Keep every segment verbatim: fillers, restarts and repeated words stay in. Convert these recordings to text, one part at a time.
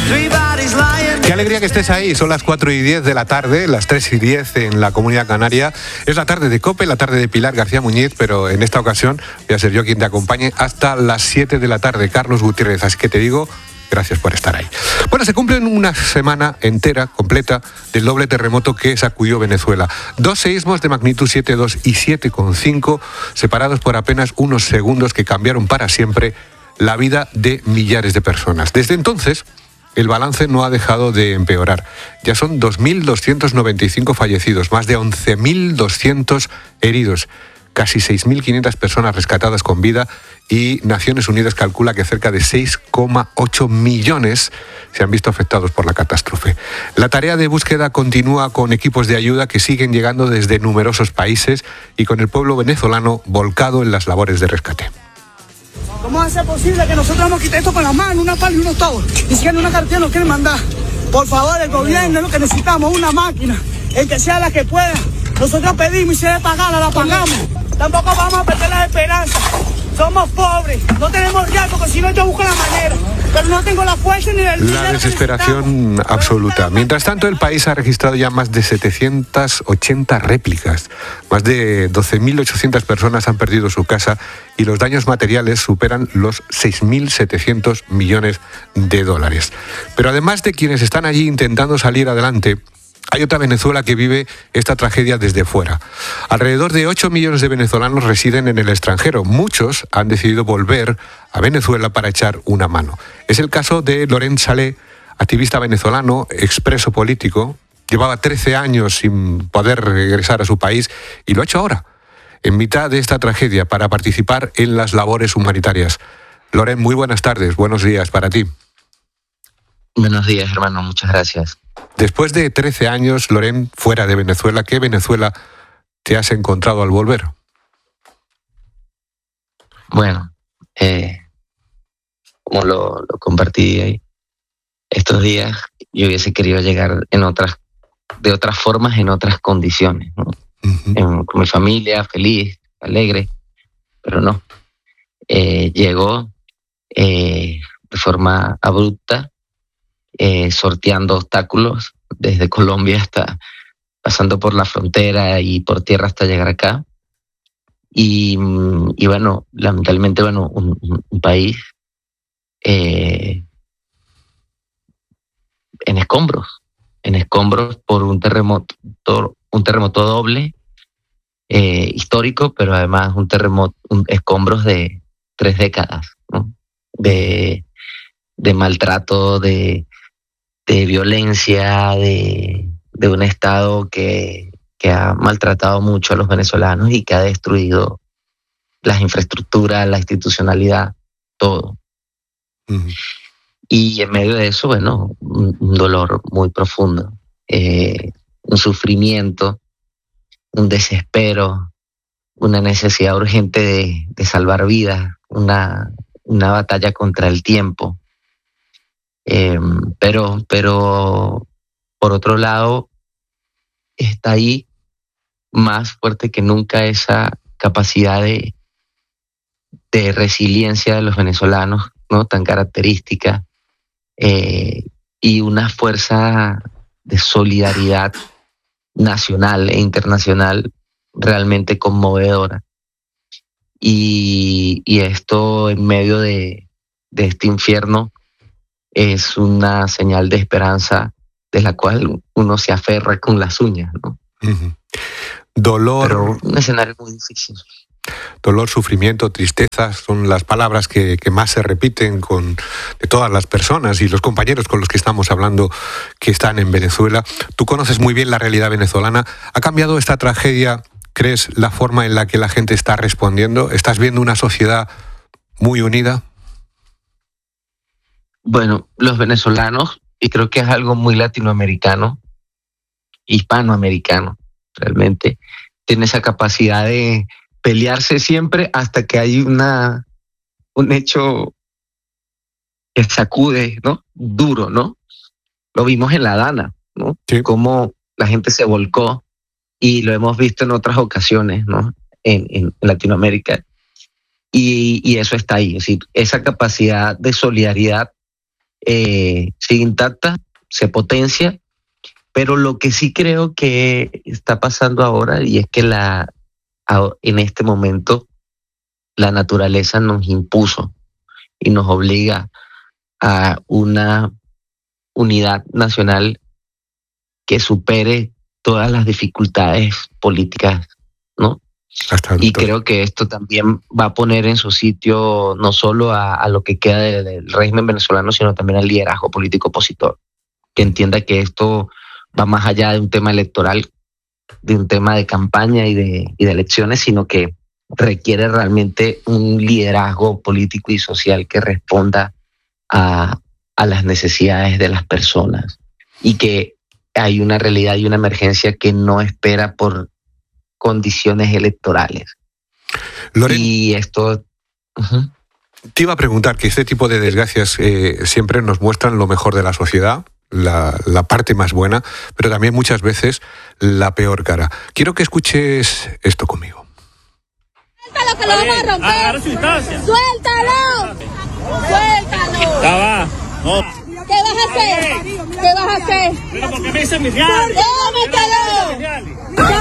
Qué alegría que estés ahí. Son las cuatro y diez de la tarde, las tres y diez en la Comunidad Canaria. Es la tarde de COPE, la tarde de Pilar García Muñiz, pero en esta ocasión voy a ser yo quien te acompañe hasta las siete de la tarde, Carlos Gutiérrez. Así que te digo, gracias por estar ahí. Bueno, se cumple una semana entera, completa, del doble terremoto que sacudió Venezuela. Dos seísmos de magnitud siete coma dos y siete coma cinco, separados por apenas unos segundos, que cambiaron para siempre la vida de millares de personas. Desde entonces, el balance no ha dejado de empeorar. Ya son dos mil doscientos noventa y cinco fallecidos, más de once mil doscientos heridos, casi seis mil quinientas personas rescatadas con vida, y Naciones Unidas calcula que cerca de seis coma ocho millones se han visto afectados por la catástrofe. La tarea de búsqueda continúa con equipos de ayuda que siguen llegando desde numerosos países y con el pueblo venezolano volcado en las labores de rescate. ¿Cómo va a ser posible que nosotros vamos a quitar esto con las manos, una pala y unos tubos? Ni siquiera una cartera nos quieren mandar. Por favor, el gobierno es lo que necesitamos, una máquina, el que sea la que pueda. Nosotros pedimos y si debe pagarla, la pagamos. Tampoco vamos a perder la esperanza. Somos pobres, no tenemos ya, porque si no yo busco la manera. Pero no tengo la fuerza ni el dinero. La desesperación absoluta. Mientras tanto, el país ha registrado ya más de setecientas ochenta réplicas. Más de doce mil ochocientas personas han perdido su casa y los daños materiales superan los seis mil setecientos millones de dólares. Pero además de quienes están allí intentando salir adelante, hay otra Venezuela que vive esta tragedia desde fuera. Alrededor de ocho millones de venezolanos residen en el extranjero. Muchos han decidido volver a Venezuela para echar una mano. Es el caso de Loren Saleh, activista venezolano, expreso político. Llevaba trece años sin poder regresar a su país y lo ha hecho ahora, en mitad de esta tragedia, para participar en las labores humanitarias. Loren, muy buenas tardes, buenos días para ti. Buenos días, hermano, muchas gracias. Después de trece años, Loren, fuera de Venezuela, ¿qué Venezuela te has encontrado al volver? Bueno, eh, como lo, lo compartí ahí, estos días, yo hubiese querido llegar en otras, de otras formas, en otras condiciones, ¿no? Uh-huh. En, con mi familia, feliz, alegre, pero no. Eh, llegó eh, de forma abrupta, Eh, sorteando obstáculos desde Colombia hasta pasando por la frontera y por tierra hasta llegar acá. Y, y bueno, lamentablemente, bueno, un, un país eh, en escombros, en escombros por un terremoto, un terremoto doble, eh, histórico, pero además un terremoto, un, escombros de tres décadas, ¿no? De, de maltrato, de de violencia, de, de un Estado que, que ha maltratado mucho a los venezolanos y que ha destruido las infraestructuras, la institucionalidad, todo. Uh-huh. Y en medio de eso, bueno, un, un dolor muy profundo, eh, un sufrimiento, un desespero, una necesidad urgente de, de salvar vidas, una, una batalla contra el tiempo. Eh, pero, pero por otro lado, está ahí más fuerte que nunca esa capacidad de, de resiliencia de los venezolanos, ¿no? Tan característica, eh, y una fuerza de solidaridad nacional e internacional realmente conmovedora. Y, y esto en medio de, de este infierno es una señal de esperanza de la cual uno se aferra con las uñas, ¿no? Uh-huh. Dolor. Pero un escenario muy difícil. Dolor, sufrimiento, tristeza son las palabras que, que más se repiten con, de todas las personas y los compañeros con los que estamos hablando que están en Venezuela. Tú conoces muy bien la realidad venezolana. ¿Ha cambiado esta tragedia, crees, la forma en la que la gente está respondiendo? ¿Estás viendo una sociedad muy unida? Bueno, los venezolanos, y creo que es algo muy latinoamericano, hispanoamericano, realmente, tiene esa capacidad de pelearse siempre hasta que hay una un hecho que sacude, ¿no? Duro, ¿no? Lo vimos en La Dana, ¿no? Sí. Cómo la gente se volcó, y lo hemos visto en otras ocasiones, ¿no? En, en Latinoamérica. Y, y eso está ahí, es decir, esa capacidad de solidaridad eh, sigue intacta, se potencia, pero lo que sí creo que está pasando ahora, y es que la, en este momento la naturaleza nos impuso y nos obliga a una unidad nacional que supere todas las dificultades políticas, ¿no? Y creo que esto también va a poner en su sitio no solo a, a lo que queda del, del régimen venezolano, sino también al liderazgo político opositor, que entienda que esto va más allá de un tema electoral, de un tema de campaña y de, y de elecciones, sino que requiere realmente un liderazgo político y social que responda a, a las necesidades de las personas, y que hay una realidad y una emergencia que no espera por condiciones electorales. Loren, y esto... Uh-huh. Te iba a preguntar que este tipo de desgracias eh, siempre nos muestran lo mejor de la sociedad, la, la parte más buena, pero también muchas veces la peor cara. Quiero que escuches esto conmigo. ¡Suéltalo, que lo vamos a romper! ¡Agarra su distancia! ¡Suéltalo! ¡Suéltalo! Ya va. No. ¿Qué vas a hacer? ¿Qué vas a hacer? ¿Pero por qué me dicen mis reales? ¡Tómatelo!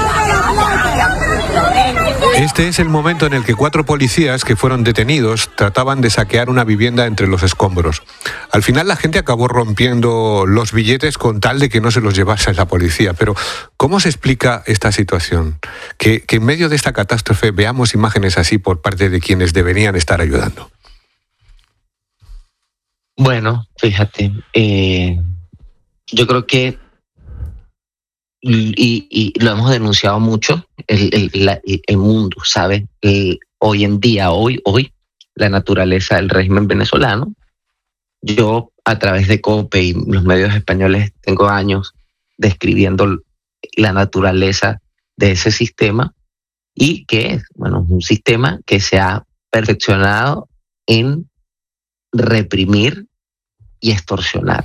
Este es el momento en el que cuatro policías que fueron detenidos trataban de saquear una vivienda entre los escombros. Al final la gente acabó rompiendo los billetes con tal de que no se los llevase la policía. Pero ¿cómo se explica esta situación? Que, que en medio de esta catástrofe veamos imágenes así por parte de quienes deberían estar ayudando. Bueno, fíjate, eh, yo creo que, y, y lo hemos denunciado mucho, el, el, la, el mundo sabe, el, hoy en día, hoy, hoy, la naturaleza del régimen venezolano. Yo, a través de COPE y los medios españoles, tengo años describiendo la naturaleza de ese sistema, y que es, bueno, un sistema que se ha perfeccionado en reprimir y extorsionar.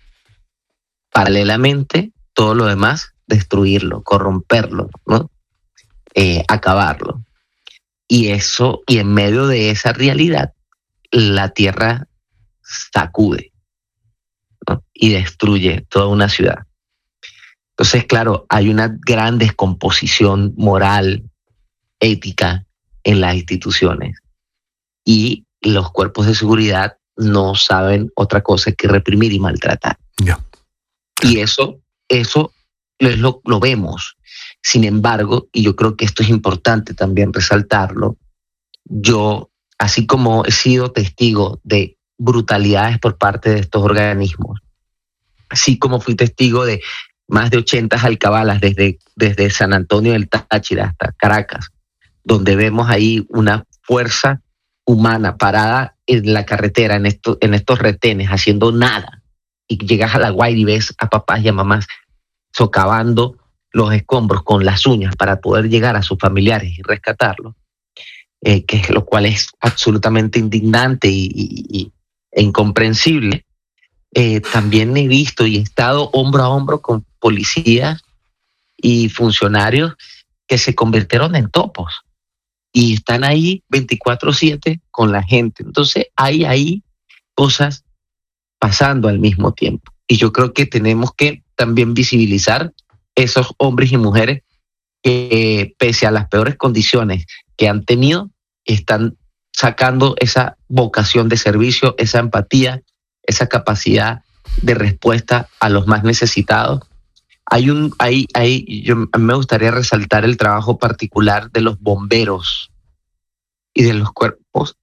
Paralelamente, todo lo demás, destruirlo, corromperlo, ¿no? Eh, acabarlo. Y eso, y en medio de esa realidad, la tierra sacude, ¿no? Y destruye toda una ciudad. Entonces, claro, hay una gran descomposición moral, ética en las instituciones, y los cuerpos de seguridad no saben otra cosa que reprimir y maltratar. Yeah. Y eso, eso es lo, lo vemos. Sin embargo, y yo creo que esto es importante también resaltarlo, yo, así como he sido testigo de brutalidades por parte de estos organismos, así como fui testigo de más de ochenta alcabalas desde, desde San Antonio del Táchira hasta Caracas, donde vemos ahí una fuerza humana parada en la carretera, en, esto, en estos retenes, haciendo nada, y llegas a La Guaira y ves a papás y a mamás socavando los escombros con las uñas para poder llegar a sus familiares y rescatarlos, eh, que es lo cual es absolutamente indignante y, y, y, e incomprensible. Eh, también he visto y he estado hombro a hombro con policías y funcionarios que se convirtieron en topos y están ahí veinticuatro siete con la gente. Entonces hay ahí cosas pasando al mismo tiempo. Y yo creo que tenemos que también visibilizar esos hombres y mujeres que, pese a las peores condiciones que han tenido, están sacando esa vocación de servicio, esa empatía, esa capacidad de respuesta a los más necesitados. Hay un, hay, hay, yo me gustaría resaltar el trabajo particular de los bomberos y de los cuerpos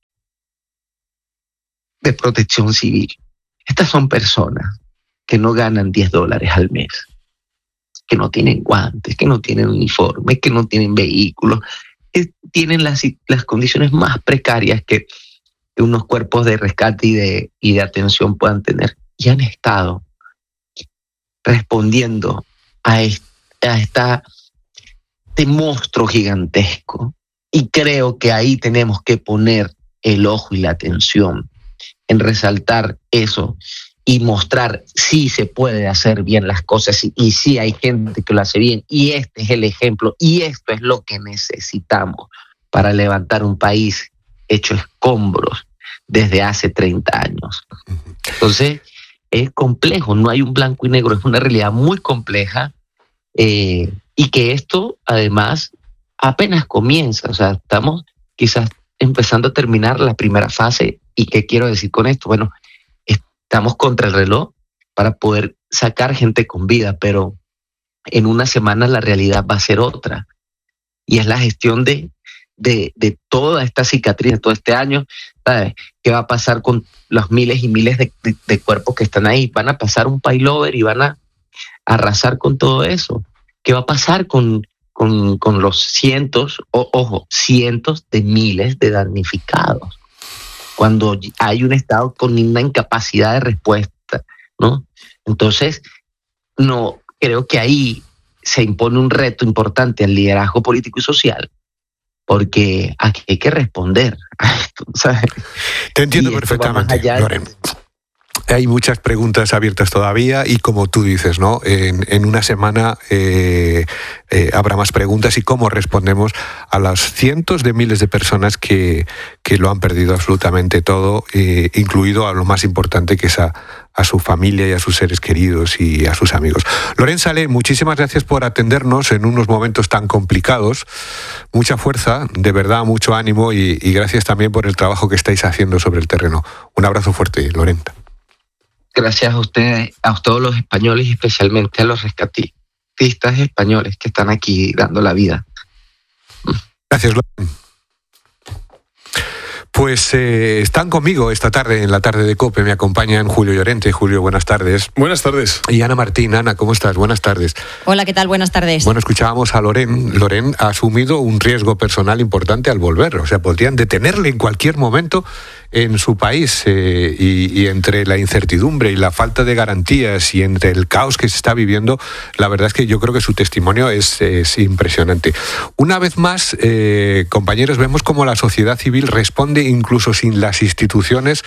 de protección civil. Estas son personas que no ganan diez dólares al mes, que no tienen guantes, que no tienen uniforme, que no tienen vehículos, que tienen las, las condiciones más precarias que, que unos cuerpos de rescate y de, y de atención puedan tener. Y han estado respondiendo a, est, a esta, este monstruo gigantesco. Y creo que ahí tenemos que poner el ojo y la atención en resaltar eso y mostrar si se puede hacer bien las cosas y, y si hay gente que lo hace bien, y este es el ejemplo y esto es lo que necesitamos para levantar un país hecho escombros desde hace treinta años. Entonces, es complejo, no hay un blanco y negro, es una realidad muy compleja, eh, y que esto además apenas comienza, o sea, estamos quizás empezando a terminar la primera fase. ¿Y qué quiero decir con esto? Bueno, estamos contra el reloj para poder sacar gente con vida, pero en una semana la realidad va a ser otra, y es la gestión de, de, de toda esta cicatriz, de todo este año, ¿sabes? ¿Qué va a pasar con los miles y miles de, de, de cuerpos que están ahí? Van a pasar un paylover y van a arrasar con todo eso. ¿Qué va a pasar con, con, con los cientos, o, ojo, cientos de miles de damnificados cuando hay un Estado con una incapacidad de respuesta, ¿no? Entonces, no, creo que ahí se impone un reto importante al liderazgo político y social, porque aquí hay que responder a esto, ¿sabes? Te entiendo perfectamente, Loren. Hay muchas preguntas abiertas todavía y, como tú dices, ¿no? En, en una semana eh, eh, habrá más preguntas, y cómo respondemos a las cientos de miles de personas que, que lo han perdido absolutamente todo, eh, incluido a lo más importante, que es a, a su familia y a sus seres queridos y a sus amigos. Loren Salé, muchísimas gracias por atendernos en unos momentos tan complicados. Mucha fuerza, de verdad, mucho ánimo, y, y gracias también por el trabajo que estáis haciendo sobre el terreno. Un abrazo fuerte, Loren. Gracias a ustedes, a todos los españoles y especialmente a los rescatistas españoles que están aquí dando la vida. Gracias, Loren. Pues eh, están conmigo esta tarde, en la tarde de COPE, me acompañan Julio Llorente. Julio, buenas tardes. Buenas tardes. Y Ana Martín. Ana, ¿cómo estás? Buenas tardes. Hola, ¿qué tal? Buenas tardes. Bueno, escuchábamos a Loren. Loren ha asumido un riesgo personal importante al volver. O sea, podrían detenerle en cualquier momento en su país, eh, y, y entre la incertidumbre y la falta de garantías y entre el caos que se está viviendo, la verdad es que yo creo que su testimonio es, es impresionante. Una vez más, eh, compañeros, vemos cómo la sociedad civil responde incluso sin las instituciones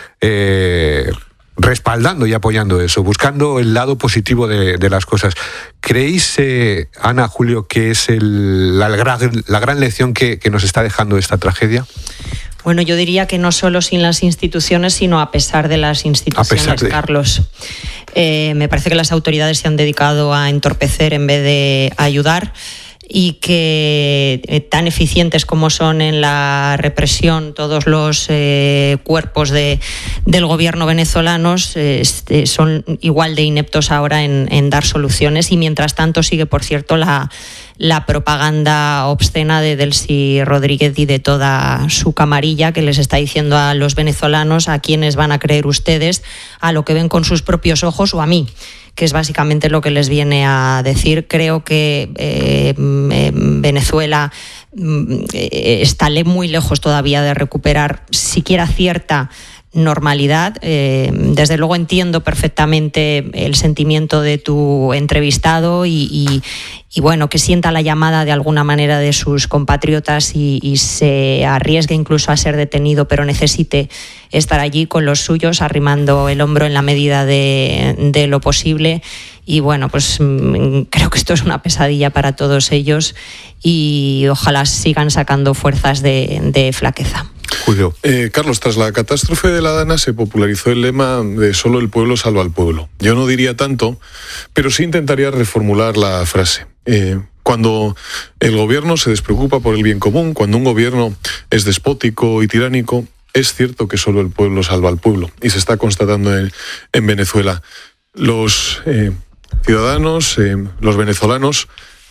eh, respaldando y apoyando eso, buscando el lado positivo de, de las cosas. ¿Creéis, eh, Ana, Julio, que es el, la, gran, la gran lección que, que nos está dejando esta tragedia? Bueno, yo diría que no solo sin las instituciones, sino a pesar de las instituciones, de... Carlos. Eh, me parece que las autoridades se han dedicado a entorpecer en vez de ayudar, y que eh, tan eficientes como son en la represión todos los eh, cuerpos de, del gobierno venezolanos, eh, son igual de ineptos ahora en, en dar soluciones. Y mientras tanto sigue, por cierto, la, la propaganda obscena de Delcy Rodríguez y de toda su camarilla, que les está diciendo a los venezolanos a quiénes van a creer ustedes, a lo que ven con sus propios ojos o a mí, que es básicamente lo que les viene a decir. Creo que eh, Venezuela eh, está muy lejos todavía de recuperar siquiera cierta normalidad. Eh, desde luego entiendo perfectamente el sentimiento de tu entrevistado y, y, y bueno, que sienta la llamada de alguna manera de sus compatriotas y, y se arriesgue incluso a ser detenido, pero necesite estar allí con los suyos, arrimando el hombro en la medida de, de lo posible. Y bueno, pues creo que esto es una pesadilla para todos ellos, y ojalá sigan sacando fuerzas de, de flaqueza. Julio. Eh, Carlos, tras la catástrofe de la Dana se popularizó el lema de solo el pueblo salva al pueblo. Yo no diría tanto, pero sí intentaría reformular la frase. Eh, cuando el gobierno se despreocupa por el bien común, cuando un gobierno es despótico y tiránico, es cierto que solo el pueblo salva al pueblo, y se está constatando en, en Venezuela. Los eh, ciudadanos, eh, los venezolanos,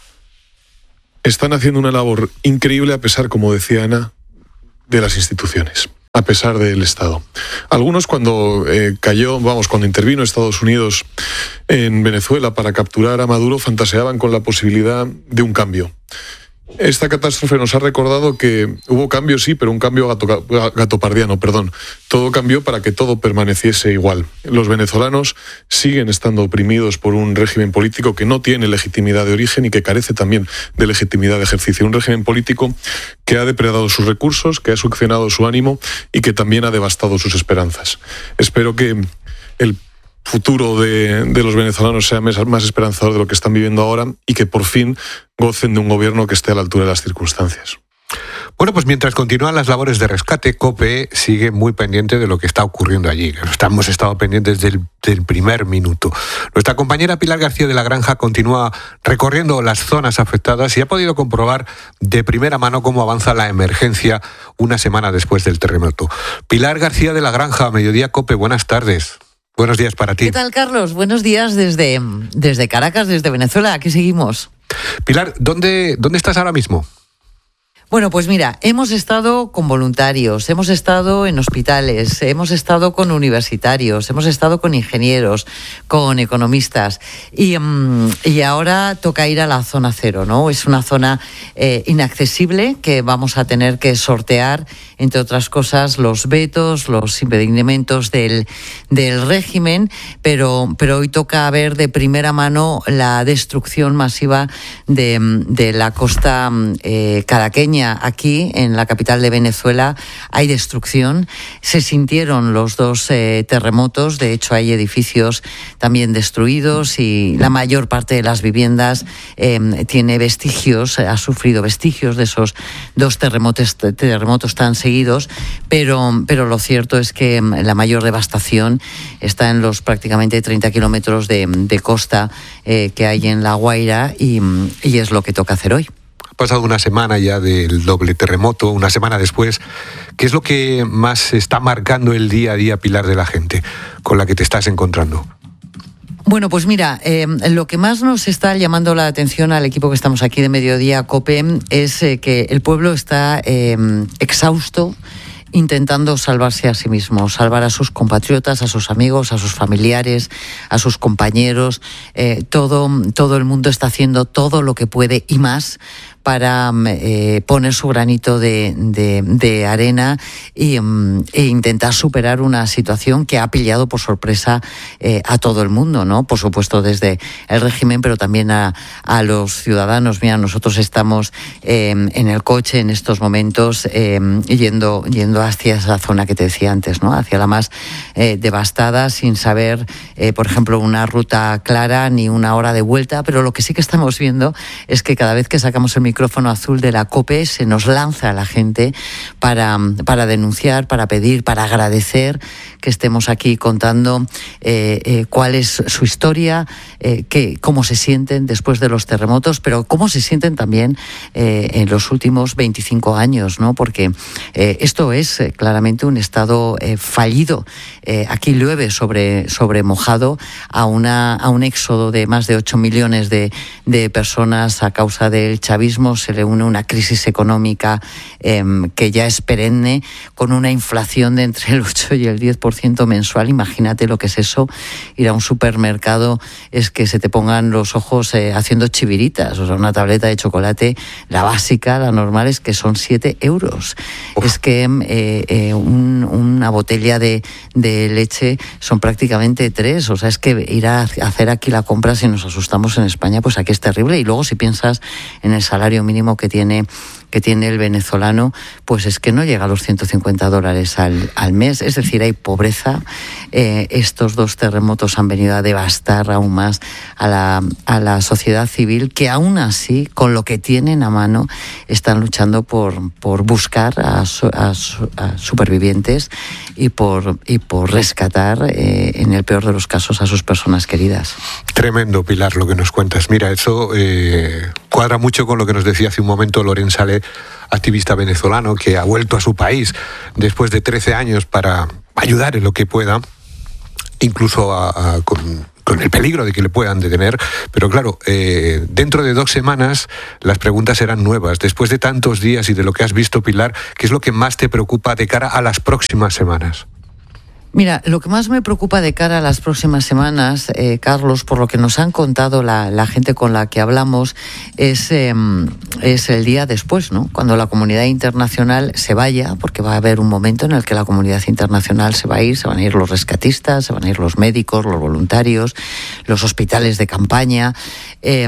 están haciendo una labor increíble a pesar, como decía Ana, de las instituciones, a pesar del Estado. Algunos, cuando eh, cayó, vamos, cuando intervino Estados Unidos en Venezuela para capturar a Maduro, fantaseaban con la posibilidad de un cambio. Esta catástrofe nos ha recordado que hubo cambio, sí, pero un cambio gato, gatopardiano, perdón. Todo cambió para que todo permaneciese igual. Los venezolanos siguen estando oprimidos por un régimen político que no tiene legitimidad de origen y que carece también de legitimidad de ejercicio. Un régimen político que ha depredado sus recursos, que ha succionado su ánimo y que también ha devastado sus esperanzas. Espero que el futuro de, de los venezolanos sea más esperanzador de lo que están viviendo ahora, y que por fin gocen de un gobierno que esté a la altura de las circunstancias. Bueno, pues mientras continúan las labores de rescate, COPE sigue muy pendiente de lo que está ocurriendo allí. Hemos estado pendientes del, del primer minuto. Nuestra compañera Pilar García de la Granja continúa recorriendo las zonas afectadas y ha podido comprobar de primera mano cómo avanza la emergencia una semana después del terremoto. Pilar García de la Granja, Mediodía COPE, buenas tardes. Buenos días para ti. ¿Qué tal, Carlos? Buenos días desde, desde Caracas, desde Venezuela. Aquí seguimos. Pilar, ¿dónde, dónde estás ahora mismo? Bueno, pues mira, hemos estado con voluntarios, hemos estado en hospitales, hemos estado con universitarios, hemos estado con ingenieros, con economistas y, um, y ahora toca ir a la zona cero, ¿no? Es una zona eh, inaccesible que vamos a tener que sortear, entre otras cosas, los vetos, los impedimentos del, del régimen, pero, pero hoy toca ver de primera mano la destrucción masiva de, de la costa eh, caraqueña. Aquí, en la capital de Venezuela, hay destrucción. Se sintieron los dos eh, terremotos. De hecho, hay edificios también destruidos y la mayor parte de las viviendas eh, tiene vestigios, ha sufrido vestigios de esos dos terremotos, terremotos tan seguidos. Pero, pero lo cierto es que la mayor devastación está en los prácticamente treinta kilómetros de, de costa eh, que hay en La Guaira y, y es lo que toca hacer hoy. Ha pasado una semana ya del doble terremoto, una semana después. ¿Qué es lo que más está marcando el día a día, Pilar, de la gente con la que te estás encontrando? Bueno, pues mira, eh, lo que más nos está llamando la atención al equipo que estamos aquí de Mediodía COPE es eh, que el pueblo está eh, exhausto, intentando salvarse a sí mismo, salvar a sus compatriotas, a sus amigos, a sus familiares, a sus compañeros. Eh, todo, todo el mundo está haciendo todo lo que puede y más para eh, poner su granito de, de, de arena y, um, e intentar superar una situación que ha pillado por sorpresa eh, a todo el mundo, ¿no? Por supuesto desde el régimen, pero también a, a los ciudadanos. Mira, nosotros estamos eh, en el coche en estos momentos eh, yendo, yendo hacia esa zona que te decía antes, ¿no? Hacia la más eh, devastada, sin saber, eh, por ejemplo, una ruta clara ni una hora de vuelta, pero lo que sí que estamos viendo es que cada vez que sacamos el micrófono micrófono azul de la COPE se nos lanza a la gente para, para denunciar, para pedir, para agradecer que estemos aquí contando eh, eh, cuál es su historia, eh, que, cómo se sienten después de los terremotos, pero cómo se sienten también eh, en los últimos veinticinco años, ¿no? Porque eh, esto es eh, claramente un estado eh, fallido. Eh, aquí llueve sobre, sobre mojado a, una, a un éxodo de más de ocho millones de, de personas a causa del chavismo. Se le une una crisis económica eh, que ya es perenne, con una inflación de entre el ocho y el diez por ciento mensual. Imagínate lo que es eso. Ir a un supermercado es que se te pongan los ojos eh, haciendo chiviritas. O sea, una tableta de chocolate, la básica, la normal, es que son siete euros. Uf. Es que eh, eh, un, una botella de, de leche son prácticamente tres. O sea, es que ir a hacer aquí la compra, si nos asustamos en España, pues aquí es terrible. Y luego si piensas en el salario mínimo que tiene que tiene el venezolano, pues es que no llega a los ciento cincuenta dólares al, al mes. Es decir, hay pobreza. Eh, estos dos terremotos han venido a devastar aún más a la, a la sociedad civil, que aún así, con lo que tienen a mano, están luchando por, por buscar a, a, a supervivientes y por, y por rescatar, eh, en el peor de los casos, a sus personas queridas. Tremendo, Pilar, lo que nos cuentas. Mira, eso eh, cuadra mucho con lo que nos decía hace un momento Loren Saleh, activista venezolano que ha vuelto a su país después de trece años para ayudar en lo que pueda, incluso a, a, con, con el peligro de que le puedan detener. Pero claro, eh, dentro de dos semanas las preguntas serán nuevas. Después de tantos días y de lo que has visto, Pilar, ¿qué es lo que más te preocupa de cara a las próximas semanas? Mira, lo que más me preocupa de cara a las próximas semanas, eh, Carlos, por lo que nos han contado la, la gente con la que hablamos, es, eh, es el día después, ¿no? Cuando la comunidad internacional se vaya, porque va a haber un momento en el que la comunidad internacional se va a ir, se van a ir los rescatistas, se van a ir los médicos, los voluntarios, los hospitales de campaña, eh,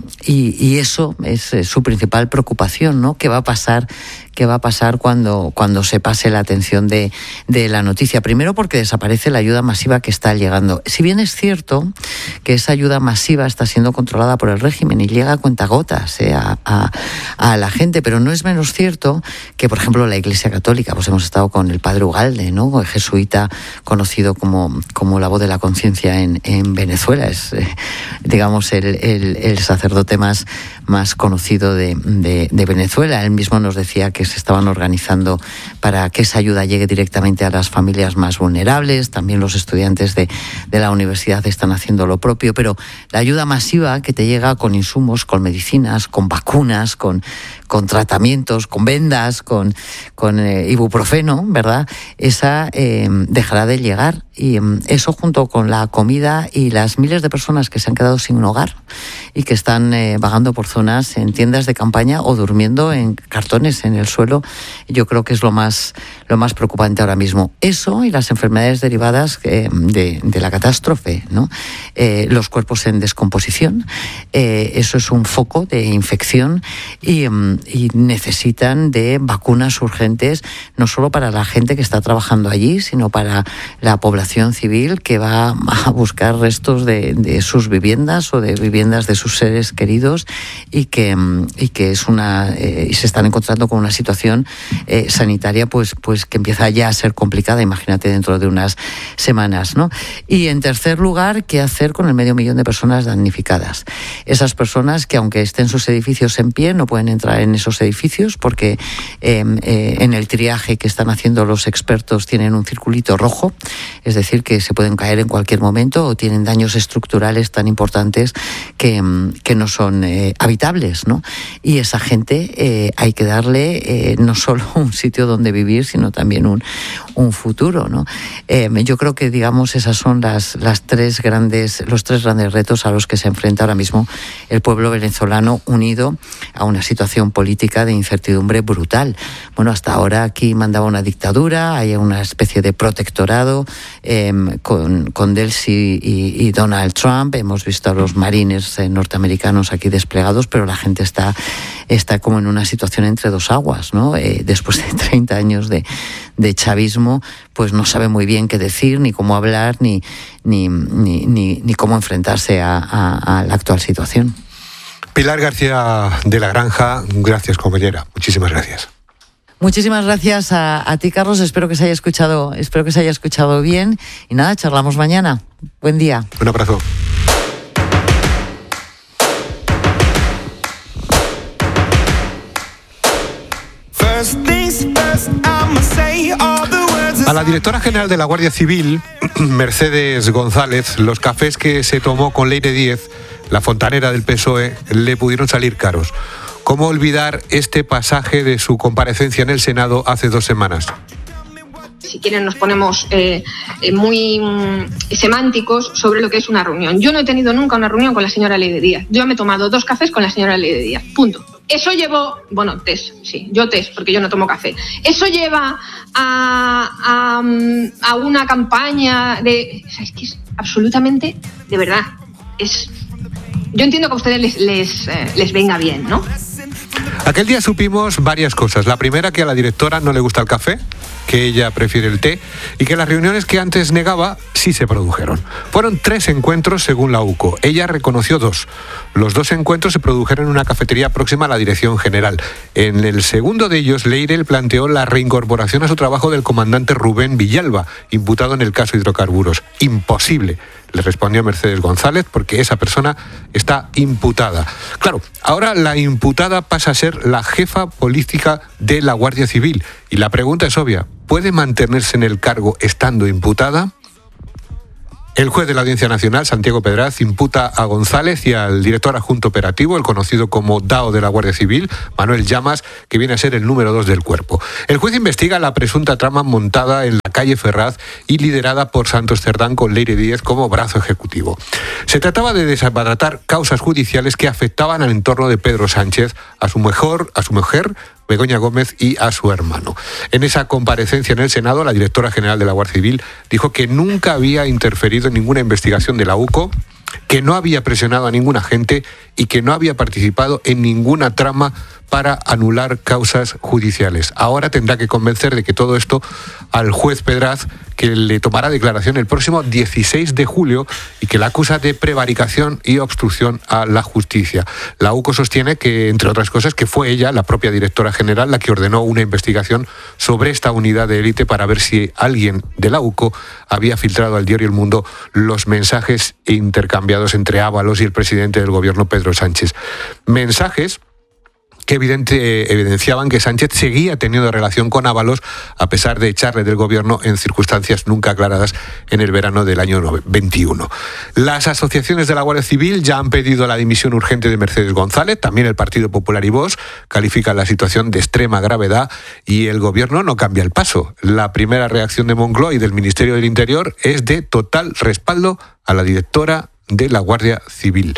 y, y eso es eh, su principal preocupación, ¿no? ¿Qué va a pasar? ¿Qué va a pasar cuando, cuando se pase la atención de, de la noticia? Primero porque desaparece la ayuda masiva que está llegando. Si bien es cierto que esa ayuda masiva está siendo controlada por el régimen y llega a cuentagotas eh, a, a, a la gente, pero no es menos cierto que, por ejemplo, la Iglesia Católica, pues hemos estado con el padre Ugalde, ¿no? El jesuita conocido como, como la voz de la conciencia en, en Venezuela. Es, eh, digamos, el, el, el sacerdote más, más conocido de, de, de Venezuela. Él mismo nos decía que se estaban organizando para que esa ayuda llegue directamente a las familias más vulnerables. También los estudiantes de, de la universidad están haciendo lo propio, pero la ayuda masiva que te llega con insumos, con medicinas, con vacunas, con, con tratamientos, con vendas, con, con eh, ibuprofeno, ¿verdad? Esa eh, dejará de llegar, y eh, eso junto con la comida y las miles de personas que se han quedado sin un hogar y que están eh, vagando por zonas en tiendas de campaña o durmiendo en cartones en el suelo, yo creo que es lo más, lo más preocupante ahora mismo. Eso y las enfermedades derivadas eh, de, de la catástrofe, ¿no? Eh, los cuerpos en descomposición, eh, eso es un foco de infección, y, y necesitan de vacunas urgentes, no solo para la gente que está trabajando allí, sino para la población civil que va a buscar restos de, de sus viviendas o de viviendas de sus seres queridos, y que, y que es una eh, y se están encontrando con una situación eh, sanitaria pues, pues que empieza ya a ser complicada, imagínate dentro de unas semanas, ¿no? Y en tercer lugar, ¿qué hacer con el medio millón de personas damnificadas? Esas personas que, aunque estén sus edificios en pie, no pueden entrar en esos edificios porque eh, eh, en el triaje que están haciendo los expertos tienen un circulito rojo, es decir, que se pueden caer en cualquier momento, o tienen daños estructurales tan importantes que, que no son eh, habitables, ¿no? Y esa gente eh, hay que darle eh, no solo un sitio donde vivir, sino también un, un futuro, ¿no? Eh, yo creo que, digamos, esas son las, las tres grandes, los tres grandes retos a los que se enfrenta ahora mismo el pueblo venezolano, unido a una situación política de incertidumbre brutal. Bueno, hasta ahora aquí mandaba una dictadura, hay una especie de protectorado eh, con, con Delcy y, y Donald Trump. Hemos visto a los marines eh, norteamericanos aquí desplegados, pero la gente está, está como en una situación entre dos aguas, ¿no? Eh, después de treinta años de, de chavismo, pues no sabe muy bien qué decir, ni cómo hablar, ni, ni, ni, ni, ni cómo enfrentarse a, a, a la actual situación. Pilar García de la Granja, gracias, compañera. Muchísimas gracias. Muchísimas gracias a, a ti, Carlos. Espero que se haya escuchado, espero que se haya escuchado bien. Y nada, charlamos mañana. Buen día. Un abrazo. A la directora general de la Guardia Civil, Mercedes González, los cafés que se tomó con Leire Díez, la fontanera del P S O E, le pudieron salir caros. ¿Cómo olvidar este pasaje de su comparecencia en el Senado hace dos semanas? Si quieren nos ponemos eh, eh, muy mm, semánticos sobre lo que es una reunión. Yo no he tenido nunca una reunión con la señora Leire Díaz. Yo me he tomado dos cafés con la señora Leire Díaz. Punto. Eso llevó, bueno, test, sí, yo test, porque yo no tomo café. Eso lleva a, a, a una campaña de... O sea, es que es absolutamente, de verdad, es... Yo entiendo que a ustedes les, les, eh, les venga bien, ¿no? Aquel día supimos varias cosas. La primera, que a la directora no le gusta el café, que ella prefiere el té, y que las reuniones que antes negaba sí se produjeron. Fueron tres encuentros según la U C O. Ella reconoció dos. Los dos encuentros se produjeron en una cafetería próxima a la dirección general. En el segundo de ellos, Leire planteó la reincorporación a su trabajo del comandante Rubén Villalba, imputado en el caso hidrocarburos. Imposible, le respondió Mercedes González, porque esa persona está imputada. Claro, ahora la imputada pasa a ser la jefa política de la Guardia Civil. Y la pregunta es obvia: ¿puede mantenerse en el cargo estando imputada? El juez de la Audiencia Nacional, Santiago Pedraz, imputa a González y al director adjunto operativo, el conocido como D A O de la Guardia Civil, Manuel Llamas, que viene a ser el número dos del cuerpo. El juez investiga la presunta trama montada en la calle Ferraz y liderada por Santos Cerdán, con Leire Díez como brazo ejecutivo. Se trataba de desbaratar causas judiciales que afectaban al entorno de Pedro Sánchez, a su mejor, a su mujer, Begoña Gómez, y a su hermano. En esa comparecencia en el Senado, la directora general de la Guardia Civil dijo que nunca había interferido en ninguna investigación de la U C O que no había presionado a ningún agente y que no había participado en ninguna trama para anular causas judiciales. Ahora tendrá que convencer de que todo esto al juez Pedraz, que le tomará declaración el próximo dieciséis de julio y que la acusa de prevaricación y obstrucción a la justicia. La U C O sostiene que, entre otras cosas, que fue ella, la propia directora general, la que ordenó una investigación sobre esta unidad de élite para ver si alguien de la U C O había filtrado al diario El Mundo los mensajes intercambiados entre Ábalos y el presidente del gobierno, Pedro Sánchez. Mensajes que evidente, evidenciaban que Sánchez seguía teniendo relación con Ábalos a pesar de echarle del gobierno en circunstancias nunca aclaradas en el verano del año veintiuno. Las asociaciones de la Guardia Civil ya han pedido la dimisión urgente de Mercedes González, también el Partido Popular y Vox califican la situación de extrema gravedad y el gobierno no cambia el paso. La primera reacción de Moncloa y del Ministerio del Interior es de total respaldo a la directora de la Guardia Civil.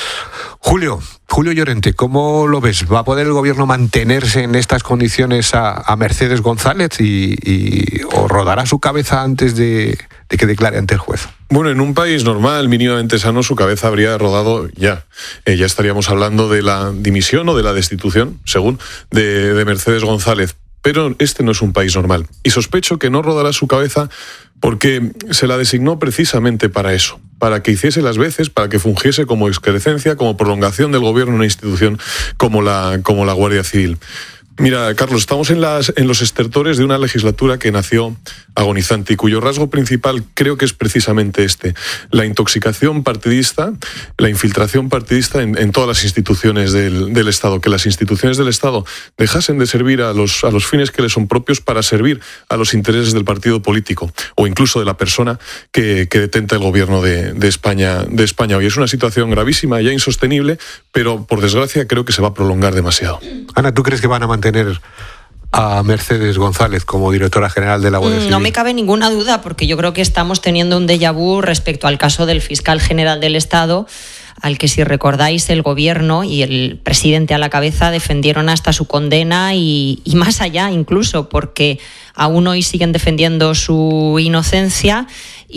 Julio, Julio Llorente, ¿cómo lo ves? ¿Va a poder el gobierno mantenerse en estas condiciones a, a Mercedes González y, y o rodará su cabeza antes de, de que declare ante el juez? Bueno, en un país normal, mínimamente sano, su cabeza habría rodado ya. Eh, ya estaríamos hablando de la dimisión o de la destitución, según, de, de Mercedes González. Pero este no es un país normal. Y sospecho que no rodará su cabeza porque se la designó precisamente para eso, para que hiciese las veces, para que fungiese como excrecencia, como prolongación del gobierno en una institución como la, como la Guardia Civil. Mira, Carlos, estamos en, las, en los estertores de una legislatura que nació agonizante y cuyo rasgo principal creo que es precisamente este, la intoxicación partidista, la infiltración partidista en, en todas las instituciones del, del Estado, que las instituciones del Estado dejasen de servir a los, a los fines que les son propios para servir a los intereses del partido político o incluso de la persona que, que detenta el gobierno de, de, España, de España hoy. Es una situación gravísima, ya insostenible, pero por desgracia creo que se va a prolongar demasiado. Ana, ¿tú crees que van a mantener tener a Mercedes González como directora general de la Guardia Civil? No me cabe ninguna duda, porque yo creo que estamos teniendo un déjà vu respecto al caso del fiscal general del Estado, al que, si recordáis, el gobierno y el presidente a la cabeza defendieron hasta su condena y, y más allá incluso, porque aún hoy siguen defendiendo su inocencia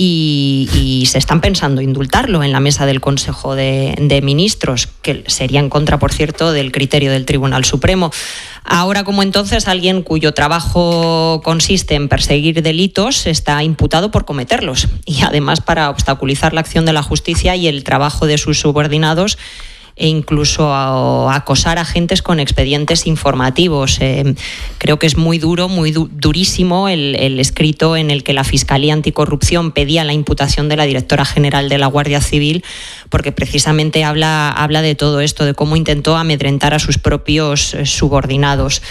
y, y se están pensando indultarlo en la mesa del Consejo de, de Ministros, que sería en contra, por cierto, del criterio del Tribunal Supremo. Ahora como entonces, alguien cuyo trabajo consiste en perseguir delitos está imputado por cometerlos y además para obstaculizar la acción de la justicia y el trabajo de sus subordinados e incluso a, a acosar a agentes con expedientes informativos. Eh, creo que es muy duro, muy du- durísimo el, el escrito en el que la Fiscalía Anticorrupción pedía la imputación de la directora general de la Guardia Civil, porque precisamente habla, habla de todo esto, de cómo intentó amedrentar a sus propios subordinados.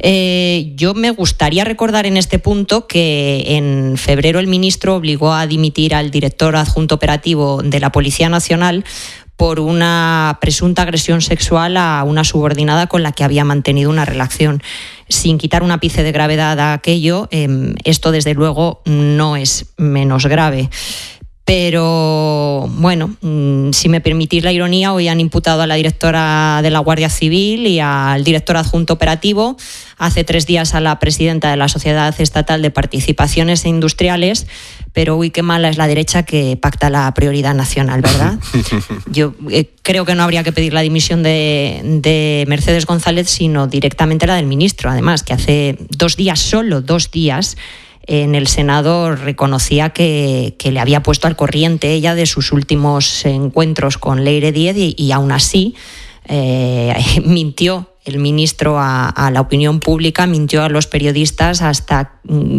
Eh, yo me gustaría recordar en este punto que en febrero el ministro obligó a dimitir al director adjunto operativo de la Policía Nacional por una presunta agresión sexual a una subordinada con la que había mantenido una relación. Sin quitar un ápice de gravedad a aquello, eh, esto desde luego no es menos grave. Pero, bueno, si me permitís la ironía, hoy han imputado a la directora de la Guardia Civil y al director adjunto operativo, hace tres días a la presidenta de la Sociedad Estatal de Participaciones e Industriales, pero uy, qué mala es la derecha que pacta la prioridad nacional, ¿verdad? Yo eh, creo que no habría que pedir la dimisión de, de Mercedes González, sino directamente la del ministro, además, que hace dos días, solo dos días, en el Senado reconocía que, que le había puesto al corriente ella de sus últimos encuentros con Leire Díez y, y aún así eh, mintió el ministro a, a la opinión pública, mintió a los periodistas hasta,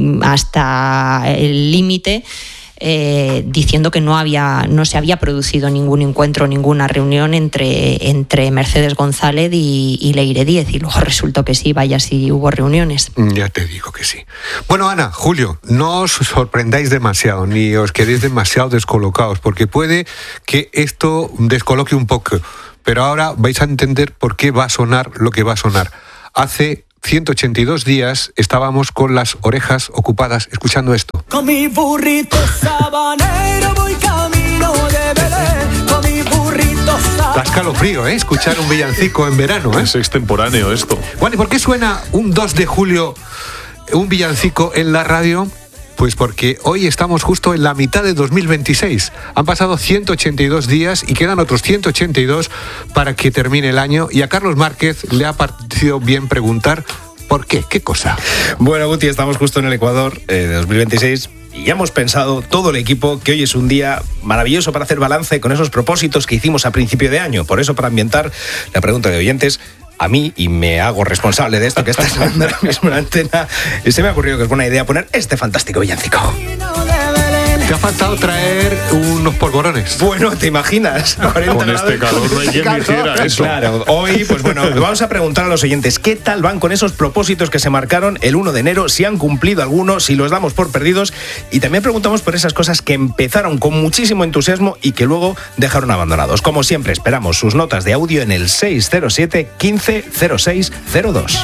hasta el límite, Eh, diciendo que no había no se había producido ningún encuentro, ninguna reunión entre, entre Mercedes González y, y Leire Díez, y luego resultó que sí, vaya, sí hubo reuniones. Ya te digo que sí. Bueno, Ana, Julio, no os sorprendáis demasiado, ni os quedéis demasiado descolocados, porque puede que esto descoloque un poco, pero ahora vais a entender por qué va a sonar lo que va a sonar. Hace ciento ochenta y dos días estábamos con las orejas ocupadas escuchando esto. Con mi burrito sabanero voy camino de Belén, con mi burrito sabanero. Da escalofrío, ¿eh? Escuchar un villancico en verano, ¿eh? Es extemporáneo esto. Bueno, ¿y por qué suena un dos de julio un villancico en la radio? Pues porque hoy estamos justo en la mitad de dos mil veintiséis. Han pasado ciento ochenta y dos días y quedan otros ciento ochenta y dos para que termine el año. Y a Carlos Márquez le ha parecido bien preguntar ¿por qué? ¿Qué cosa? Bueno, Guti, estamos justo en el Ecuador eh, de dos mil veintiséis y ya hemos pensado todo el equipo que hoy es un día maravilloso para hacer balance con esos propósitos que hicimos a principio de año. Por eso, para ambientar la pregunta de oyentes, a mí, y me hago responsable de esto que está sonando ahora mismo en la antena, se me ha ocurrido que es buena idea poner este fantástico villancico. Te ha faltado traer unos polvorones. Bueno, ¿te imaginas? Con este calor no hay quien dijera eso. Claro, hoy, pues bueno, vamos a preguntar a los oyentes qué tal van con esos propósitos que se marcaron el uno de enero, si han cumplido algunos, si los damos por perdidos, y también preguntamos por esas cosas que empezaron con muchísimo entusiasmo y que luego dejaron abandonados. Como siempre, esperamos sus notas de audio en el seis cero siete, quince, cero seis cero dos.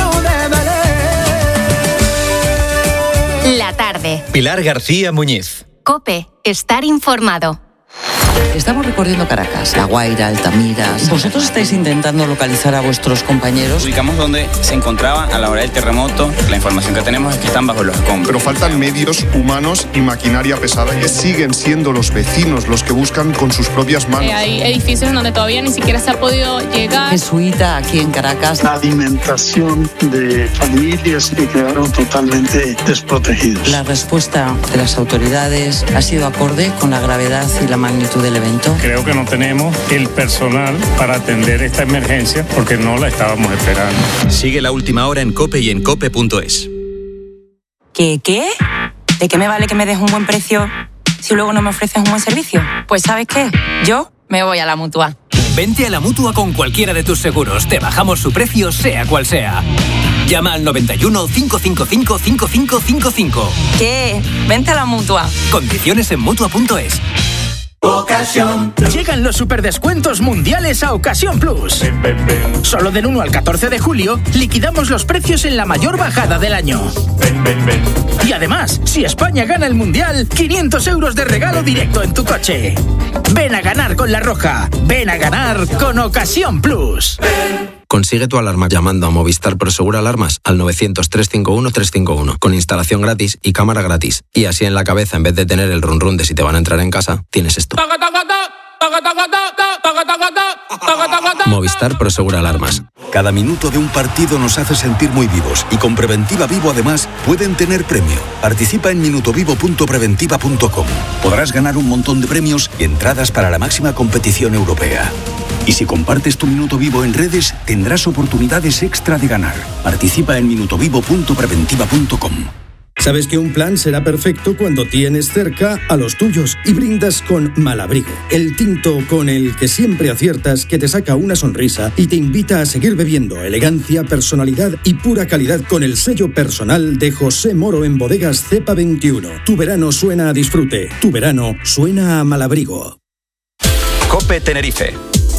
La tarde. Pilar García Muñiz. COPE. Estar informado. Estamos recorriendo Caracas, La Guaira, Altamira. ¿Vosotros estáis intentando localizar a vuestros compañeros? Ubicamos donde se encontraban a la hora del terremoto. La información que tenemos es que están bajo los escombros. Pero faltan medios humanos y maquinaria pesada. Que siguen siendo los vecinos los que buscan con sus propias manos. Eh, hay edificios en donde todavía ni siquiera se ha podido llegar. Jesuita aquí en Caracas. La alimentación de familias que quedaron totalmente desprotegidas. La respuesta de las autoridades ha sido acorde con la gravedad y la magnitud del evento. Creo que no tenemos el personal para atender esta emergencia porque no la estábamos esperando. Sigue La Última Hora en COPE y en cope punto es. ¿Qué qué? ¿De qué me vale que me des un buen precio si luego no me ofreces un buen servicio? Pues ¿sabes qué? Yo me voy a la Mutua. Vente a la Mutua con cualquiera de tus seguros. Te bajamos su precio, sea cual sea. Llama al noventa y uno, cinco cinco cinco, cinco cinco cinco cinco. ¿Qué? Vente a la Mutua. Condiciones en mutua punto es. Ocasión. Llegan los superdescuentos mundiales a Ocasión Plus. Ven, ven, ven. Solo del uno al catorce de julio liquidamos los precios en la mayor bajada del año. Ven, ven, ven. Y además, si España gana el mundial, quinientos euros de regalo directo en tu coche. Ven a ganar con La Roja. Ven a ganar con Ocasión Plus. Ven. Consigue tu alarma llamando a Movistar Prosegur Alarmas al novecientos, trescientos cincuenta y uno, trescientos cincuenta y uno con instalación gratis y cámara gratis. Y así en la cabeza, en vez de tener el run run de si te van a entrar en casa, tienes esto. Movistar Prosegur Alarmas. Cada minuto de un partido nos hace sentir muy vivos y con Preventiva Vivo además pueden tener premio. Participa en minutovivo punto preventiva punto com. Podrás ganar un montón de premios y entradas para la máxima competición europea. Y si compartes tu minuto vivo en redes, tendrás oportunidades extra de ganar. Participa en minutovivo punto preventiva punto com. Sabes que un plan será perfecto cuando tienes cerca a los tuyos y brindas con Malabrigo, el tinto con el que siempre aciertas, que te saca una sonrisa y te invita a seguir bebiendo. Elegancia, personalidad y pura calidad con el sello personal de José Moro en Bodegas Cepa veintiuno. Tu verano suena a disfrute, tu verano suena a Malabrigo. COPE Tenerife.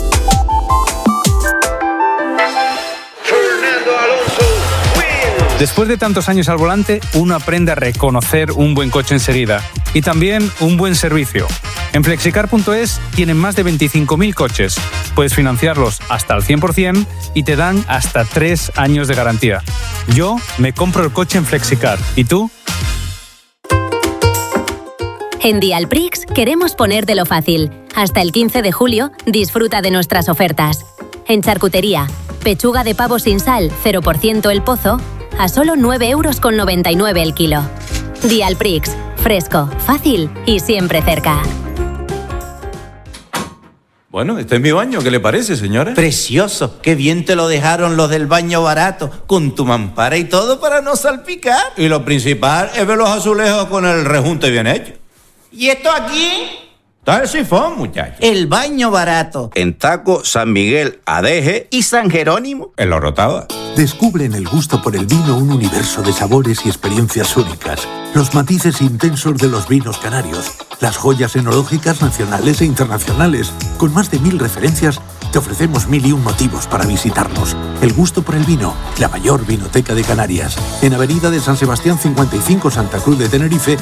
Después de tantos años al volante, uno aprende a reconocer un buen coche enseguida y también un buen servicio. En flexicar punto es tienen más de veinticinco mil coches. Puedes financiarlos hasta al cien por ciento y te dan hasta tres años de garantía. Yo me compro el coche en Flexicar. ¿Y tú? En Dialprix queremos ponértelo fácil. Hasta el quince de julio, disfruta de nuestras ofertas. En charcutería, pechuga de pavo sin sal, cero por ciento el pozo, a solo nueve euros con noventa y nueve el kilo. Dialprix, fresco, fácil y siempre cerca. Bueno, este es mi baño, ¿qué le parece, señora? Precioso, qué bien te lo dejaron los del baño barato, con tu mampara y todo para no salpicar. Y lo principal es ver los azulejos con el rejunte bien hecho. ¿Y esto aquí? Está el sifón, muchacho. El baño barato. En Taco, San Miguel, Adeje y San Jerónimo. En La Rotava. Descubre en el gusto por el vino un universo de sabores y experiencias únicas. Los matices intensos de los vinos canarios. Las joyas enológicas nacionales e internacionales. Con más de mil referencias, te ofrecemos mil y un motivos para visitarnos. El gusto por el vino, la mayor vinoteca de Canarias. En Avenida de San Sebastián cincuenta y cinco, Santa Cruz de Tenerife